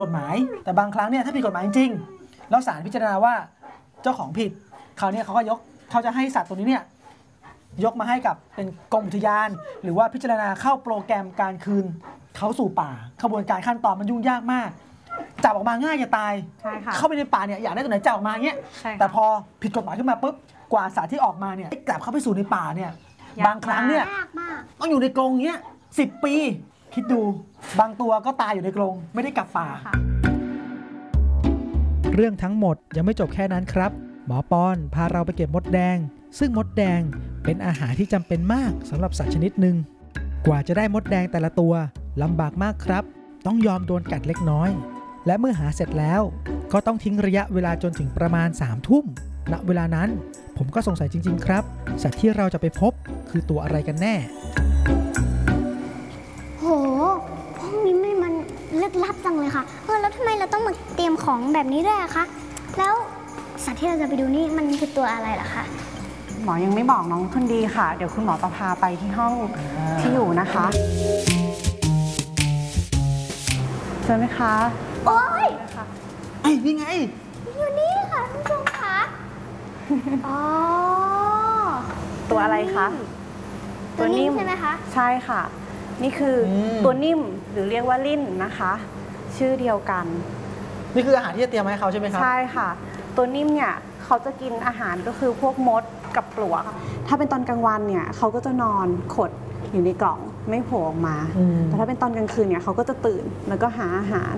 กฎหมายแต่บางครั้งเนี่ยถ้าผิดกฎหมายจริงๆแล้วศาลพิจารณาว่าเจ้าของผิดเขาเนี่ยเขาจะให้สัตว์ตัวนี้เนี่ยยกมาให้กับเป็นกรมอุทยานหรือว่าพิจารณาเข้าโปรแกรมการคืนเขาสู่ป่าขบวนการขั้นตอนมันยุ่งยากมากจับออกมาง่ายจะตายเข้าไปในป่าเนี่ยอยากได้ตัวไหนจับออกมาเงี้ยแต่พอผิดกฎหมายขึ้นมาปุ๊บกว่าสัตว์ที่ออกมาเนี่ยกลับเข้าไปสู่ในป่าเนี่ยบางครั้งเนี่ยต้องอยู่ในกรงเงี้ย10 ปีคิดดูบางตัวก็ตายอยู่ในกรงไม่ได้กลับป่าเรื่องทั้งหมดยังไม่จบแค่นั้นครับหมอปอนพาเราไปเก็บมดแดงซึ่งมดแดงเป็นอาหารที่จำเป็นมากสำหรับสัตว์ชนิดหนึ่งกว่าจะได้มดแดงแต่ละตัวลำบากมากครับต้องยอมโดนกัดเล็กน้อยและเมื่อหาเสร็จแล้วก็ต้องทิ้งระยะเวลาจนถึงประมาณ3 ทุ่มณเวลานั้นผมก็สงสัยจริงๆครับสัตว์ที่เราจะไปพบคือตัวอะไรกันแน่โหพวกนี้มันลึกลับจังเลยค่ะแล้วทำไมเราต้องมาเตรียมของแบบนี้ด้วยอะคะแล้วสัตว์ที่เราจะไปดูนี่มันคือตัวอะไรล่ะคะหมอยังไม่บอกน้องคนดีค่ะเดี๋ยวคุณหมอจะพาไปที่ห้องที่อยู่นะคะเจอไหมคะโอ๊ยไอ้นี่ไงอยู่นี่ค่ะคุณผู้ชมคะอ๋อตัวอะไรคะตัวนิ่มใช่ไหมคะใช่ค่ะนี่คือตัวนิ่มหรือเรียกว่าลิ่นนะคะชื่อเดียวกันนี่คืออาหารที่จะเตรียมให้เขาใช่ไหมครับใช่ค่ะตัวนิ่มเนี่ยเขาจะกินอาหารก็คือพวกมดกับปลวกถ้าเป็นตอนกลางวันเนี่ยเขาก็จะนอนขดอยู่ในกล่องไม่โผล่ออกมาแต่ถ้าเป็นตอนกลางคืนเนี่ยเขาก็จะตื่นแล้วก็หาอาหาร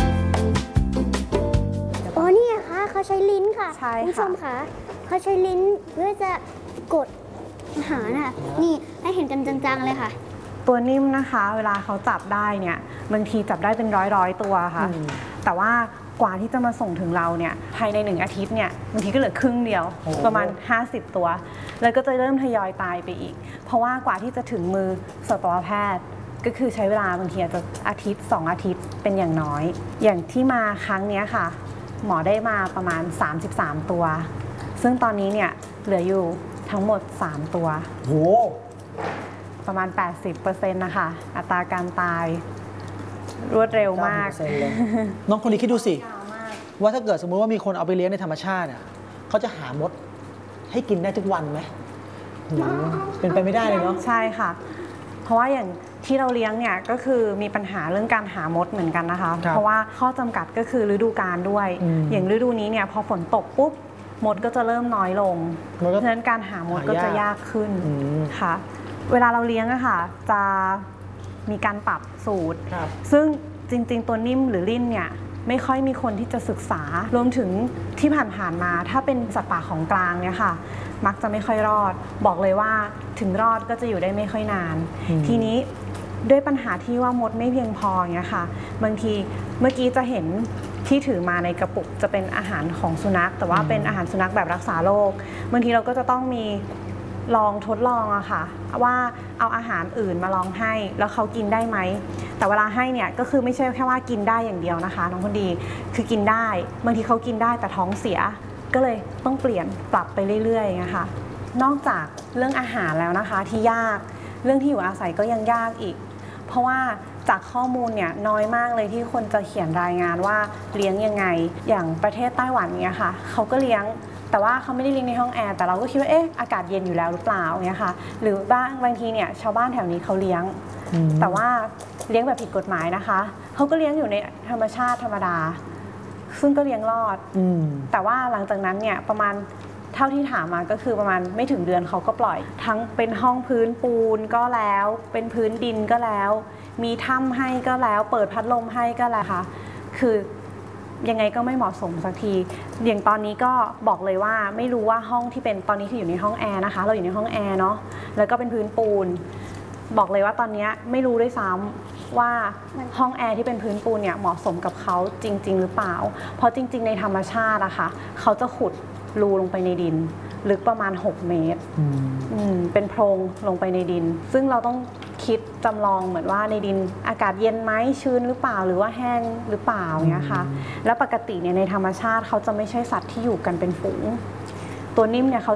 โอ้นี่ค่ะเขาใช้ลิ้นค่ะใช่ค่ะคุณผู้ชมค่ะเขาใช้ลิ้นเพื่อจะกดอาหารน่ะนี่ให้เห็นกันจังๆเลยค่ะตัวนิ่มนะคะเวลาเขาจับได้เนี่ยบางทีจับได้เป็นร้อยตัวค่ะแต่ว่ากว่าที่จะมาส่งถึงเราเนี่ยภายใน1 อาทิตย์เนี่ยบางทีก็เหลือครึ่งเดียวประมาณ50 ตัวแล้วก็จะเริ่มทยอยตายไปอีกเพราะว่ากว่าที่จะถึงมือสัตวแพทย์ก็คือใช้เวลาบางทีอาจจะ1-2 อาทิตย์เป็นอย่างน้อยอย่างที่มาครั้งนี้ค่ะหมอได้มาประมาณ33 ตัวซึ่งตอนนี้เนี่ยเหลืออยู่ทั้งหมด3 ตัวโหประมาณ 80% นะคะอัตราการตายรวดเร็วมากน้องคนนี้คิดดูสิว่าถ้าเกิดสมมุติว่ามีคนเอาไปเลี้ยงในธรรมชาติเนี่ยเขาจะหามดให้กินได้ทุกวันไหมเป็นไปไม่ได้เลยเนาะใช่ค่ะเพราะว่าอย่างที่เราเลี้ยงเนี่ยก็คือมีปัญหาเรื่องการหามดเหมือนกันนะคะเพราะว่าข้อจำกัดก็คือฤดูกาลด้วยอย่างฤดูนี้เนี่ยพอฝนตกปุ๊บมดก็จะเริ่มน้อยลงเพราะฉะนั้นการหามดก็จะยากขึ้นค่ะเวลาเราเลี้ยงอะค่ะจะมีการปรับสูตรซึ่งจริงๆตัวนิ่มหรือลิ่นเนี่ยไม่ค่อยมีคนที่จะศึกษารวมถึงที่ผ่านๆมาถ้าเป็นสัตว์ป่าของกลางเนี่ยค่ะมักจะไม่ค่อยรอดบอกเลยว่าถึงรอดก็จะอยู่ได้ไม่ค่อยนานทีนี้ด้วยปัญหาที่ว่ามดไม่เพียงพออย่างเงี้ยค่ะบางทีเมื่อกี้จะเห็นที่ถือมาในกระปุกจะเป็นอาหารของสุนัขแต่ว่าเป็นอาหารสุนัขแบบรักษาโรคบางทีเราก็จะต้องมีลองทดลองอะค่ะว่าเอาอาหารอื่นมาลองให้แล้วเขากินได้ไหมแต่เวลาให้เนี่ยก็คือไม่ใช่แค่ว่ากินได้อย่างเดียวนะคะน้องคนดีคือกินได้บางทีเขากินได้แต่ท้องเสียก็เลยต้องเปลี่ยนปรับไปเรื่อยๆนะคะนอกจากเรื่องอาหารแล้วนะคะที่ยากเรื่องที่อยู่อาศัยก็ยังยากอีกเพราะว่าจากข้อมูลเนี่ยน้อยมากเลยที่คนจะเขียนรายงานว่าเลี้ยงยังไงอย่างประเทศไต้หวันเนี่ยค่ะเขาก็เลี้ยงแต่ว่าเขาไม่ได้เลี้ยงในห้องแอร์แต่เราก็คิดว่าอากาศเย็นอยู่แล้วหรือเปล่าเนี่ยค่ะหรือบางทีเนี่ยชาวบ้านแถวนี้เขาเลี้ยงแต่ว่าเลี้ยงแบบผิดกฎหมายนะคะเขาก็เลี้ยงอยู่ในธรรมชาติธรรมดาซึ่งก็เลี้ยงรอดแต่ว่าหลังจากนั้นเนี่ยประมาณเท่าที่ถามมาก็คือประมาณไม่ถึงเดือนเขาก็ปล่อยทั้งเป็นห้องพื้นปูนก็แล้วเป็นพื้นดินก็แล้วมีถ้ำให้ก็แล้วเปิดพัดลมให้ก็แล้วค่ะคือยังไงก็ไม่เหมาะสมสักทีอย่างตอนนี้ก็บอกเลยว่าไม่รู้ว่าห้องที่เป็นตอนนี้คืออยู่ในห้องแอร์นะคะเราอยู่ในห้องแอร์เนาะแล้วก็เป็นพื้นปูนบอกเลยว่าตอนนี้ไม่รู้ด้วยซ้ำว่าห้องแอร์ที่เป็นพื้นปูนเนี่ยเหมาะสมกับเขาจริงๆหรือเปล่าเพราะจริงๆในธรรมชาติอะค่ะเขาจะขุดรูลงไปในดินลึกประมาณ6 เมตรเป็นโพรงลงไปในดินซึ่งเราต้องคิดจำลองเหมือนว่าในดินอากาศเย็นไหมชื้นหรือเปล่าหรือว่าแห้งหรือเปล่าเงี้ยค่ะแล้วปกติเนี่ยในธรรมชาติเขาจะไม่ใช่สัตว์ที่อยู่กันเป็นฝูงตัวนิ่มเนี่ยเขา